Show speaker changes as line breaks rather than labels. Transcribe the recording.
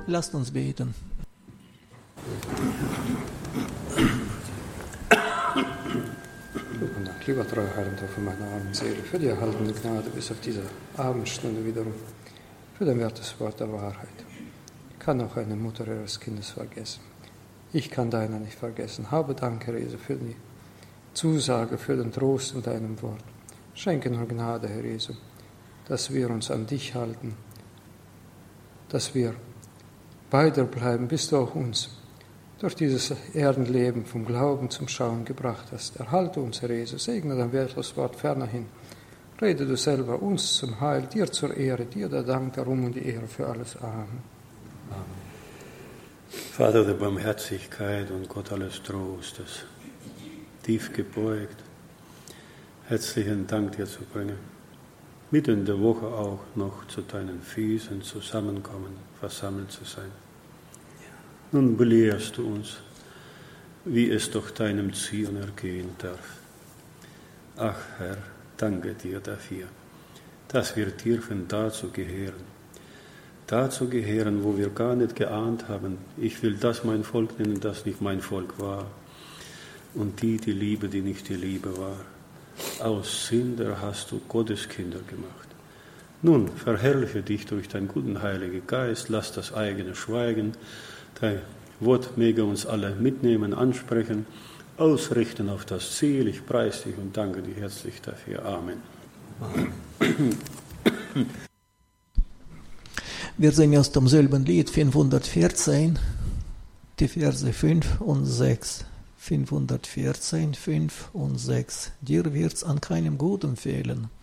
Lasst uns beten.
Und Dank, lieber treuer Heiland, für meine armen Seele, für die erhaltene Gnade bis auf diese Abendstunde wiederum, für dein wertes Wort der Wahrheit. Ich kann auch eine Mutter ihres Kindes vergessen. Ich kann deiner nicht vergessen. Habe Dank, Herr Jesu, für die Zusage, für den Trost in deinem Wort. Schenke nur Gnade, Herr Jesu, dass wir uns an dich halten, dass wir bei dir bleiben, bis du auch uns durch dieses Erdenleben vom Glauben zum Schauen gebracht hast. Erhalte uns, Herr Jesus, segne dein wertvolles Wort fernerhin. Rede du selber uns zum Heil, dir zur Ehre, dir der Dank, der Ruhm und die Ehre für alles. Amen.
Amen. Vater der Barmherzigkeit und Gott alles Trostes, tief gebeugt, herzlichen Dank dir zu bringen, mitten in der Woche auch noch zu deinen Füßen zusammenkommen, versammelt zu sein. Nun belehrst du uns, wie es doch deinem Ziel ergehen darf. Ach Herr, danke dir dafür, dass wir dürfen dazu gehören, wo wir gar nicht geahnt haben. Ich will das mein Volk nennen, das nicht mein Volk war. Und die Liebe, die nicht die Liebe war. Aus Sünder hast du Gottes Kinder gemacht. Nun, verherrliche dich durch deinen guten Heiligen Geist, lass das eigene Schweigen, dein Wort möge uns alle mitnehmen, ansprechen, ausrichten auf das Ziel. Ich preise dich und danke dir herzlich dafür. Amen.
Wir singen aus demselben Lied 514, die Verse 5 und 6. 514, 5 und 6. Dir wird's an keinem Guten fehlen.